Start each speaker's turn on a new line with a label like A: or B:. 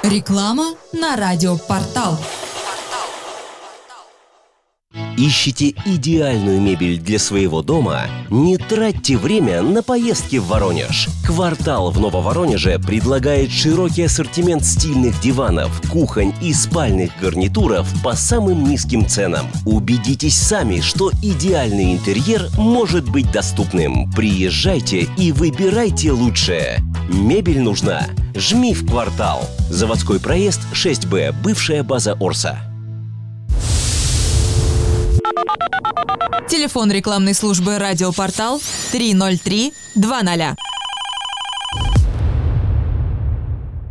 A: Реклама на радиопортал.
B: Ищете идеальную мебель для своего дома? Не тратьте время на поездки в Воронеж. «Квартал» в Нововоронеже предлагает широкий ассортимент стильных диванов, кухонь и спальных гарнитуров по самым низким ценам. Убедитесь сами, что идеальный интерьер может быть доступным. Приезжайте и выбирайте лучшее. Мебель нужна? Жми в «Квартал». Заводской проезд 6Б, бывшая база Орса.
A: Телефон рекламной службы «Радиопортал» 303 20.